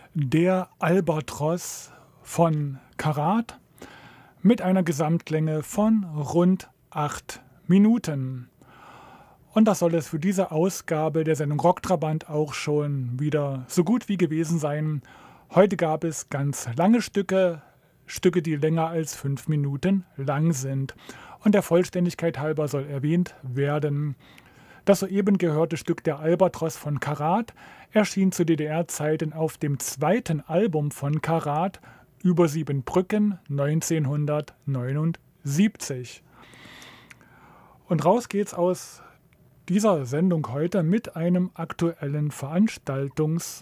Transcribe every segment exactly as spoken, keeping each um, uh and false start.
Der Albatros von Karat mit einer Gesamtlänge von rund acht Minuten. Und das soll es für diese Ausgabe der Sendung Rocktrabant auch schon wieder so gut wie gewesen sein. Heute gab es ganz lange Stücke, Stücke, die länger als fünf Minuten lang sind. Und der Vollständigkeit halber soll erwähnt werden: Das soeben gehörte Stück Der Albatros von Karat erschien zu D D R-Zeiten auf dem zweiten Album von Karat, Über sieben Brücken, neunzehnhundertneunundsiebzig. Und raus geht's aus dieser Sendung heute mit einem aktuellen Veranstaltungstipp.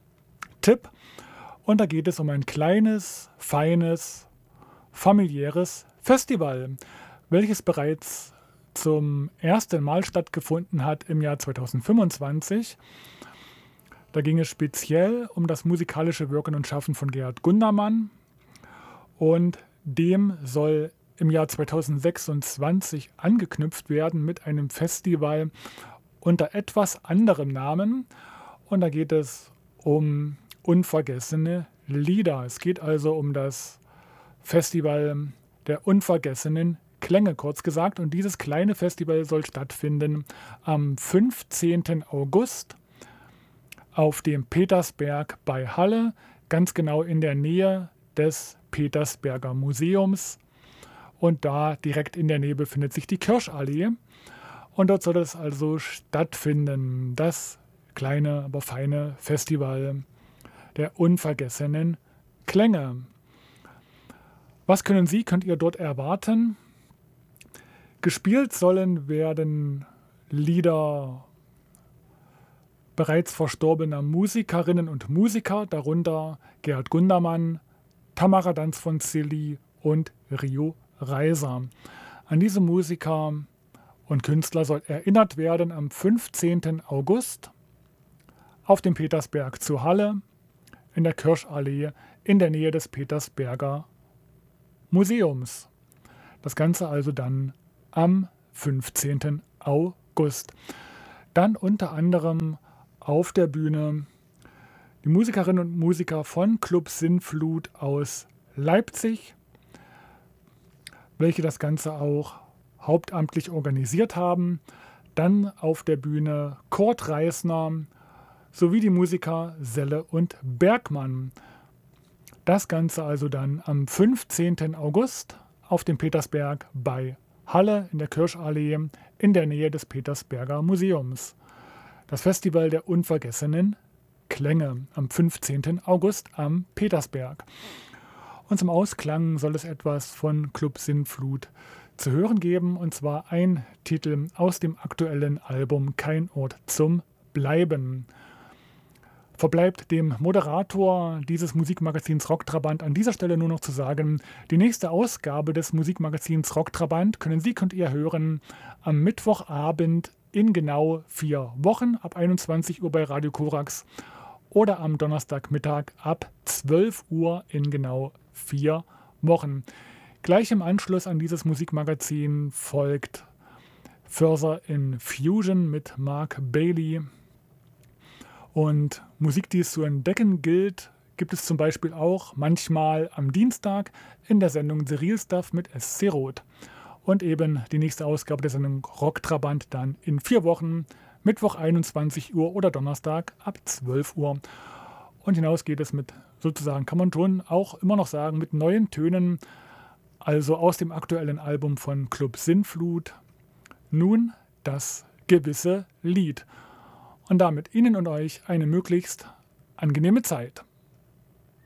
Und da geht es um ein kleines, feines, familiäres Festival, welches bereits zum ersten Mal stattgefunden hat im Jahr zweitausendfünfundzwanzig. Da ging es speziell um das musikalische Wirken und Schaffen von Gerd Gundermann, und dem soll im Jahr zweitausendsechsundzwanzig angeknüpft werden mit einem Festival unter etwas anderem Namen, und da geht es um unvergessene Lieder. Es geht also um das Festival der unvergessenen Klänge, kurz gesagt. Und dieses kleine Festival soll stattfinden am fünfzehnten August auf dem Petersberg bei Halle, ganz genau in der Nähe des Petersberger Museums. Und da direkt in der Nähe befindet sich die Kirschallee. Und dort soll es also stattfinden, das kleine, aber feine Festival der unvergessenen Klänge. Was können Sie, könnt ihr dort erwarten? Gespielt sollen werden Lieder bereits verstorbener Musikerinnen und Musiker, darunter Gerd Gundermann, Tamara Danz von Zilli und Rio Reiser. An diese Musiker und Künstler soll erinnert werden am fünfzehnten August auf dem Petersberg zu Halle in der Kirschallee in der Nähe des Petersberger Museums. Das Ganze also dann am fünfzehnten August. Dann unter anderem auf der Bühne die Musikerinnen und Musiker von Club Sinnflut aus Leipzig, welche das Ganze auch hauptamtlich organisiert haben. Dann auf der Bühne Kurt Reisner sowie die Musiker Selle und Bergmann. Das Ganze also dann am fünfzehnten August auf dem Petersberg bei Halle in der Kirschallee in der Nähe des Petersberger Museums. Das Festival der unvergessenen Klänge am fünfzehnten August am Petersberg. Und zum Ausklang soll es etwas von Club Sinnflut zu hören geben, und zwar ein Titel aus dem aktuellen Album Kein Ort zum Bleiben. Verbleibt dem Moderator dieses Musikmagazins Rocktrabant an dieser Stelle nur noch zu sagen: Die nächste Ausgabe des Musikmagazins Rocktrabant können Sie, könnt ihr hören am Mittwochabend in genau vier Wochen ab einundzwanzig Uhr bei Radio Korax oder am Donnerstagmittag ab zwölf Uhr in genau vier Wochen. Gleich im Anschluss an dieses Musikmagazin folgt Further in Fusion mit Mark Bailey. Und Musik, die es zu entdecken gilt, gibt es zum Beispiel auch manchmal am Dienstag in der Sendung The Real Stuff mit S C Roth. Und eben die nächste Ausgabe der Sendung Rocktrabant dann in vier Wochen, Mittwoch einundzwanzig Uhr oder Donnerstag ab zwölf Uhr. Und hinaus geht es mit, sozusagen kann man schon auch immer noch sagen, mit neuen Tönen, also aus dem aktuellen Album von Club Sinnflut, nun das gewisse Lied. Und damit Ihnen und euch eine möglichst angenehme Zeit.